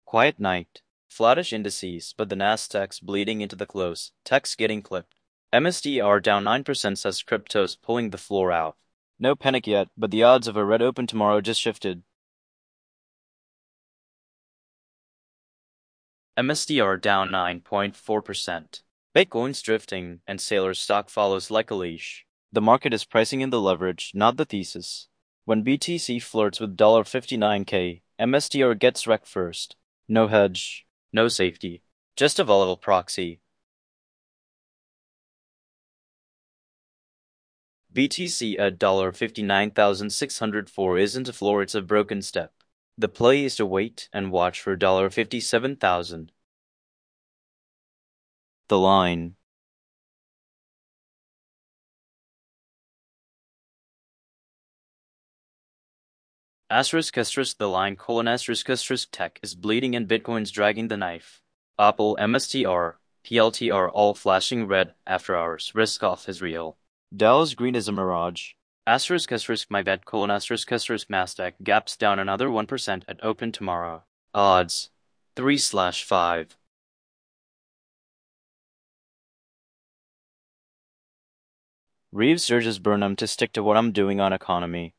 Quiet night. Flattish indices, but the Nasdaq's bleeding into the close. Tech's getting clipped. MSTR down 9% says crypto's pulling the floor out. No panic yet, but the odds of a red open tomorrow just shifted. MSTR down 9.4%. Bitcoin's drifting, and Sailor's stock follows like a leash. The market is pricing in the leverage, not the thesis. When BTC flirts with $59K, MSTR gets wrecked first. No hedge, no safety, just a volatile proxy. BTC at $59,604 isn't a floor, it's a broken step. The play is to wait and watch for $57,000. The line. *** the line: *** tech is bleeding and Bitcoin's dragging the knife. Apple, MSTR, PLTR all flashing red after hours. Risk off is real. Dow's green is a mirage. *** my bet: Nasdaq gaps down another 1% at open tomorrow. Odds 3/5. Reeves urges Burnham to stick to what I'm doing on economy.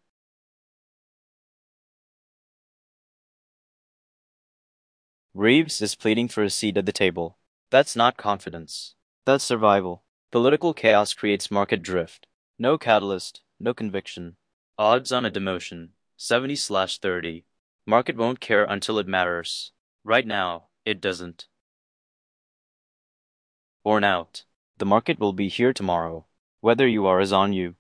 Reeves is pleading for a seat at the table. That's not confidence. That's survival. Political chaos creates market drift. No catalyst, no conviction. Odds on a demotion 70/30. Market won't care until it matters. Right now, it doesn't. Born out. The market will be here tomorrow. Whether you are is on you.